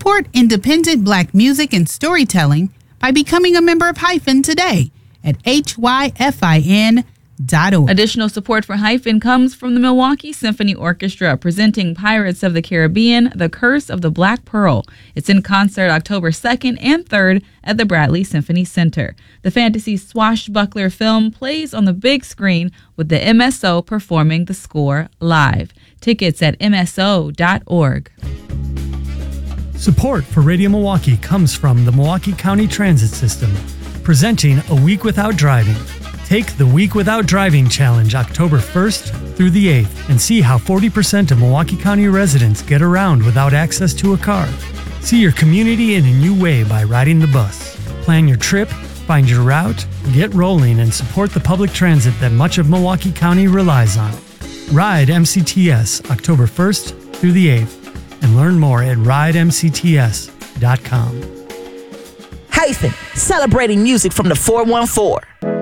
Support independent Black music and storytelling by becoming a member of Hyphen today at hyfin.org. Additional support for Hyphen comes from the Milwaukee Symphony Orchestra presenting Pirates of the Caribbean, The Curse of the Black Pearl. It's in concert October 2nd and 3rd at the Bradley Symphony Center. The fantasy swashbuckler film plays on the big screen with the MSO performing the score live. Tickets at mso.org. Support for Radio Milwaukee comes from the Milwaukee County Transit System, presenting A Week Without Driving. Take the Week Without Driving Challenge October 1st through the 8th and see how 40% of Milwaukee County residents get around without access to a car. See your community in a new way by riding the bus. Plan your trip, find your route, get rolling, and support the public transit that much of Milwaukee County relies on. Ride MCTS October 1st through the 8th and learn more at ridemcts.com. Hyphen, celebrating music from the 414.